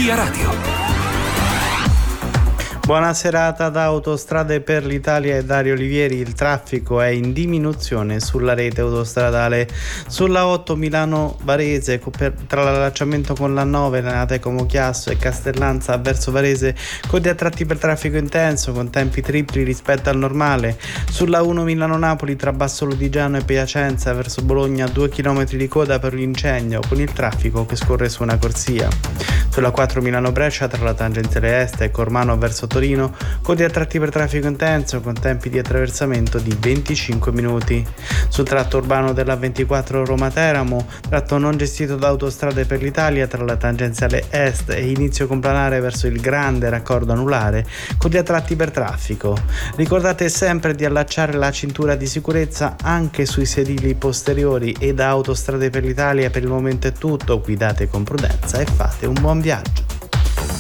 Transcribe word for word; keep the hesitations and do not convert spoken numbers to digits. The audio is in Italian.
Via Radio. Buona serata da Autostrade per l'Italia e Dario Olivieri. Il traffico è in diminuzione sulla rete autostradale. Sulla otto Milano-Varese, tra l'allacciamento con la nove, Lanate Como Chiasso e Castellanza verso Varese, code a tratti per traffico intenso con tempi tripli rispetto al normale. Sulla uno Milano-Napoli, tra Basso Lodigiano e Piacenza verso Bologna, due chilometri di coda per l'incendio con il traffico che scorre su una corsia. Sulla quattro Milano-Brescia, tra la tangenziale est e Cormano verso Torino, code a tratti per traffico intenso con tempi di attraversamento di venticinque minuti. Sul tratto urbano della ventiquattro Roma-Teramo, tratto non gestito da Autostrade per l'Italia, tra la tangenziale est e inizio complanare verso il grande raccordo anulare, code a tratti per traffico. Ricordate sempre di allacciare la cintura di sicurezza anche sui sedili posteriori. E da Autostrade per l'Italia per il momento è tutto. Guidate con prudenza e fate un buon viaggio.